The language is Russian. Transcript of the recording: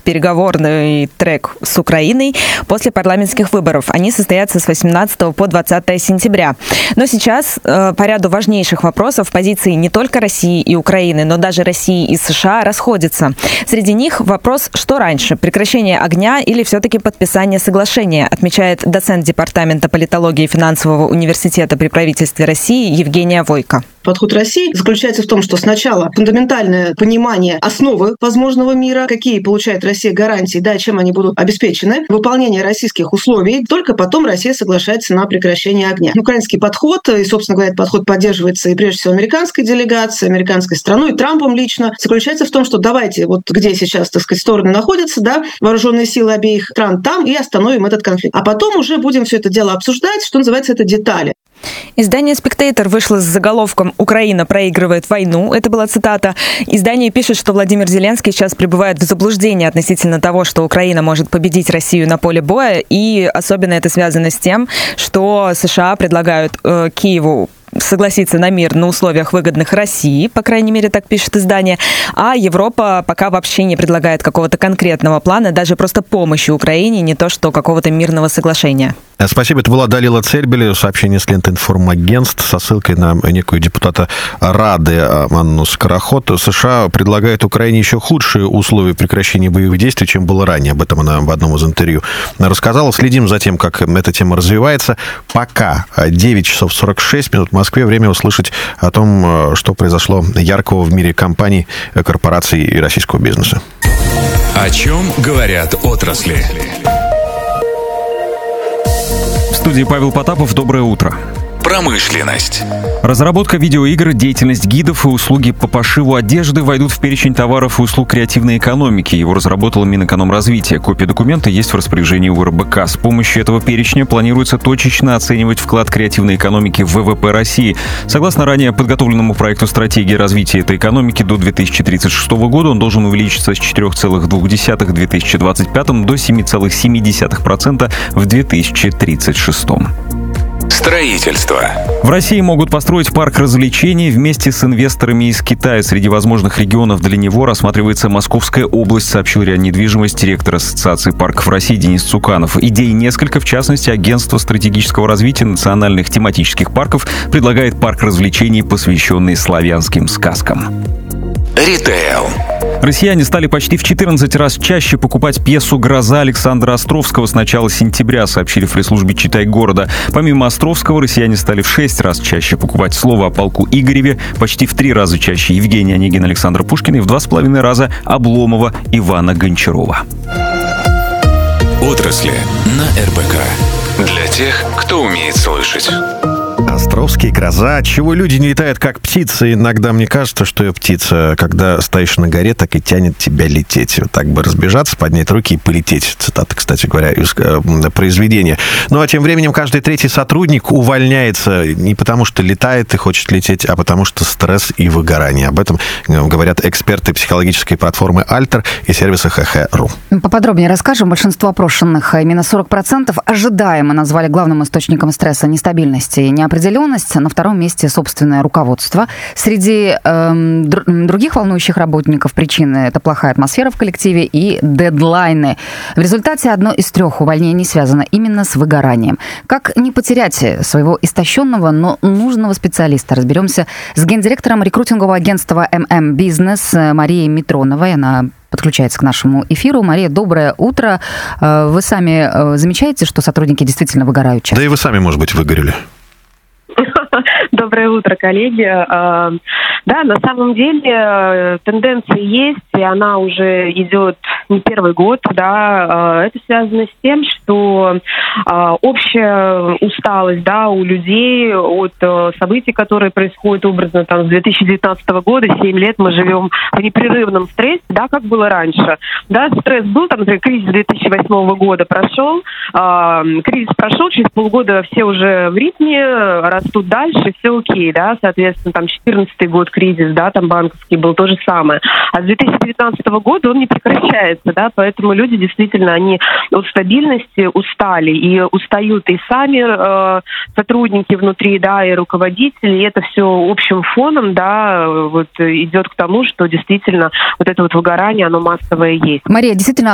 переговорный трек с Украиной после парламентских выборов. Они состоятся с 18 по 20 сентября. Но сейчас по ряду важнейших вопросов позиции не только России и Украины, но даже России и США расходятся. Среди них вопрос, что раньше, прекращение огня или все-таки подписание соглашения, отмечает доцент Департамента политологии и финансового университета при правительстве России Евгения Войко. Подход России заключается в том, что сначала фундаментальное понимание основы возможного мира, какие получает Россия гарантии, да, чем они будут обеспечены, выполнение российских условий, только потом Россия соглашается на прекращение огня. Украинский подход, и, собственно говоря, этот подход поддерживается и прежде всего американской делегацией, американской страной, и Трампом лично, заключается в том, что давайте, вот где сейчас, так сказать, стороны находятся, да, вооруженные силы обеих стран, там и остановим этот конфликт. А потом уже будем все это дело обсуждать, что называется, это детали. Издание «Спектейтор» вышло с заголовком «Украина проигрывает войну». Это была цитата. Издание пишет, что Владимир Зеленский сейчас пребывает в заблуждении относительно того, что Украина может победить Россию на поле боя. И особенно это связано с тем, что США предлагают Киеву согласиться на мир на условиях, выгодных России, по крайней мере, так пишет издание, а Европа пока вообще не предлагает какого-то конкретного плана, даже просто помощи Украине, не то что какого-то мирного соглашения. Спасибо. Это была Далила Цербель, сообщение с ленты информагентств со ссылкой на некую депутата Рады Анну Скороход. США предлагает Украине еще худшие условия прекращения боевых действий, чем было ранее. Об этом она в одном из интервью рассказала. Следим за тем, как эта тема развивается. Пока 9 часов 46 минут в Москве. Время услышать о том, что произошло яркого в мире компаний, корпораций и российского бизнеса. О чем говорят отрасли? В студии Павел Потапов. Доброе утро. Промышленность. Разработка видеоигр, деятельность гидов и услуги по пошиву одежды войдут в перечень товаров и услуг креативной экономики. Его разработало Минэкономразвитие. Копия документа есть в распоряжении у РБК. С помощью этого перечня планируется точечно оценивать вклад креативной экономики в ВВП России. Согласно ранее подготовленному проекту стратегии развития этой экономики до 2036 года, он должен увеличиться с 4,2% в 2025 до 7,7% в 2036. Строительство. В России могут построить парк развлечений вместе с инвесторами из Китая. Среди возможных регионов для него рассматривается Московская область, сообщил РИА Недвижимость директор Ассоциации парков России Денис Цуканов. Идей несколько, в частности, Агентство стратегического развития национальных тематических парков предлагает парк развлечений, посвященный славянским сказкам. Ритейл. Россияне стали почти в 14 раз чаще покупать пьесу «Гроза» Александра Островского с начала сентября, сообщили в пресс-службе «Читай города». Помимо Островского, россияне стали в 6 раз чаще покупать «Слово о полку Игореве», почти в 3 раза чаще Евгения Онегина, Александра Пушкина и в 2,5 раза Обломова Ивана Гончарова. Отрасли на РБК. Для тех, кто умеет слышать. Островский, «Гроза». Чего люди не летают, как птицы. Иногда мне кажется, что я птица. Когда стоишь на горе, так и тянет тебя лететь. Вот так бы разбежаться, поднять руки и полететь. Цитата, кстати говоря, из произведения. Ну, а тем временем каждый третий сотрудник увольняется не потому, что летает и хочет лететь, а потому что стресс и выгорание. Об этом говорят эксперты психологической платформы «Альтер» и сервиса ХХ.ру. Поподробнее расскажем. Большинство опрошенных, именно 40%, ожидаемо назвали главным источником стресса нестабильности и неопределенности. На втором месте собственное руководство. Среди других волнующих работников причины – это плохая атмосфера в коллективе и дедлайны. В результате одно из 3 увольнений связано именно с выгоранием. Как не потерять своего истощенного, но нужного специалиста? Разберемся с гендиректором рекрутингового агентства ММ Бизнес Марией Митроновой. Она подключается к нашему эфиру. Мария, доброе утро. Вы сами замечаете, что сотрудники действительно выгорают часто? Да и вы сами, может быть, выгорели. Доброе утро, коллеги. Да, на самом деле тенденция есть, и она уже идет не первый год. Да, это связано с тем, что общая усталость, да, у людей от событий, которые происходят образно там с 2019 года, 7 лет мы живем в непрерывном стрессе, да, как было раньше. Да, стресс был, там, например, кризис 2008 года прошел, кризис прошел, через полгода все уже в ритме, растут дальше, все окей, да, соответственно, там 2014 год кризис, да, там банковский был то же самое. А с 2019 года он не прекращается, да, поэтому люди действительно, они от стабильности устали, и устают и сами сотрудники внутри, да, и руководители, и это все общим фоном, да, вот идет к тому, что действительно вот это вот выгорание, оно массовое есть. Мария, действительно,